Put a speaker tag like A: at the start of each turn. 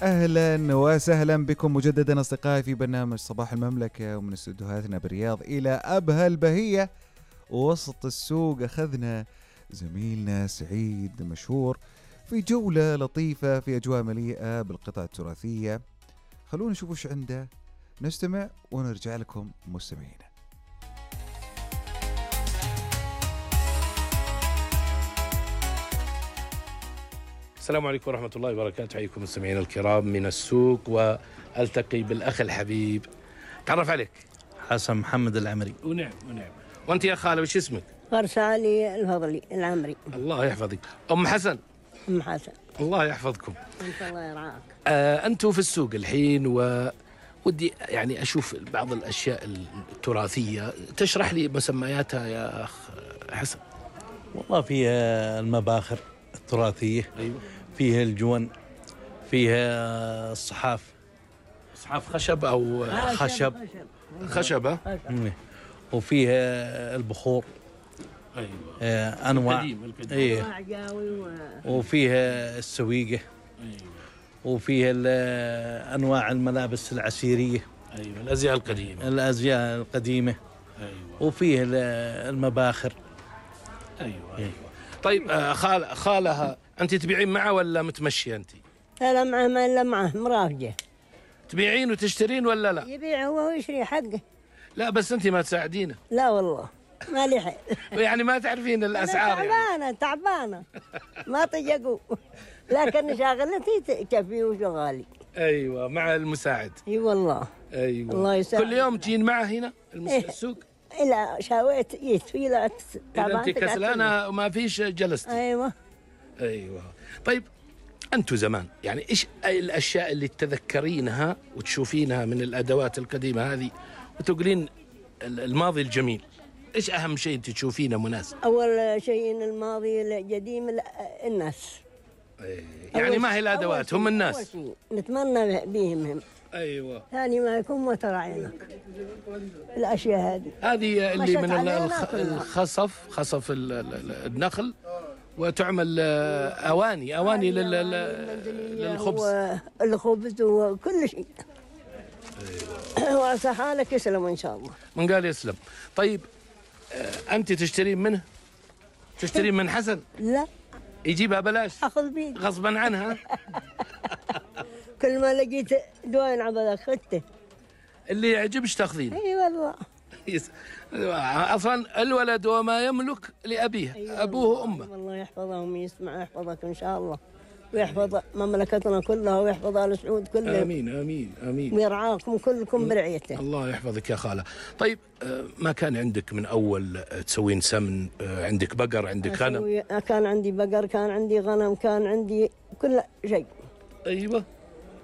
A: أهلا وسهلا بكم مجددا أصدقائي في برنامج صباح المملكة، ومن استديوهاتنا بالرياض إلى أبها البهية وسط السوق. أخذنا زميلنا سعيد مشهور في جولة لطيفة في أجواء مليئة بالقطع التراثية. خلونا نشوف وش عنده، نستمع ونرجع لكم مستمعينا.
B: السلام عليكم ورحمة الله وبركاته. حياكم مستمعينا الكرام من السوق، والتقي بالأخ الحبيب. تعرف عليك؟
C: حسن محمد العمري.
B: ونعم. وأنت يا خالة وش اسمك؟
D: فرسالي الفضلي العمري.
B: الله يحفظك. أم حسن.
D: أم حسن.
B: الله يحفظكم.
D: أنت الله يرعاك.
B: أنتوا في السوق الحين، ودي يعني أشوف بعض الأشياء التراثية، تشرح لي مسمياتها يا أخ حسن.
C: والله فيها المباخر التراثية.
B: أيوة.
C: فيها الجون، فيها الصحاف.
B: صحاف خشب أو خشبة.
C: وفيها البخور.
B: أيوة.
C: أنواع.
B: القديم.
C: إيه. وفيها السويقة.
B: أيوة.
C: وفيها أنواع الملابس العسيرية.
B: أيوة. الأزياء
C: القديمة.
B: أيوة.
C: وفيه المباخر.
B: أيوة. طيب خالها أنت تبيعين معه ولا متمشية أنت؟
D: لا معه، ما إلا معه مرافجة.
B: تبيعين وتشترين ولا لا؟
D: يبيع هو ويشري حقه.
B: لا بس أنت ما تساعدينه.
D: لا والله ما لي حيل.
B: يعني ما تعرفين الأسعار.
D: أنا تعبانة ما طيقوا، لكن شاغلتي كفي وشغالي.
B: أيوة، مع المساعد.
D: اي والله.
B: أيوة.
D: الله يسعدك.
B: كل يوم تجين معه هنا السوق؟
D: إلا شاويت في لا
B: إذا أنت كسلانة وما فيش جلستي.
D: أيوة.
B: طيب أنتوا زمان يعني إيش الأشياء اللي تتذكرينها وتشوفينها من الأدوات القديمة هذه وتقولين الماضي الجميل؟ إيش أهم شيء أنت تشوفينه مناسب؟
D: أول شيء الماضي القديم الناس.
B: يعني ما هي الأدوات، هم الناس.
D: أول شيء نتمنى بهم هم.
B: أيوة.
D: ثاني ما يكون موتر عينك. الأشياء
B: هذه اللي من خصف النخل، وتعمل أواني للخبز.
D: الخبز وكل شيء. وعسى حالك يسلم إن شاء الله.
B: من قال يسلم. طيب أنت تشترين منه؟ تشترين من حسن؟
D: لا،
B: يجيبها بلاش؟
D: أخذ بيد
B: غصبا عنها.
D: كل ما لقيت دوين عبدك خدته.
B: اللي يعجبش تاخذين.
D: اي والله.
B: اصلا الولد وما يملك لابيه. أيوة. ابوه وامه.
D: الله يحفظهم ويسمع يحفظك ان شاء الله، ويحفظ مملكتنا كلها، ويحفظ ال سعود كلهم.
B: امين.
D: ويرعاكم كلكم برعيته.
B: الله يحفظك يا خاله. طيب ما كان عندك من اول تسوين سمن؟ عندك بقر، عندك غنم؟
D: كان عندي بقر، كان عندي غنم، كان عندي كل شيء.
B: ايوه.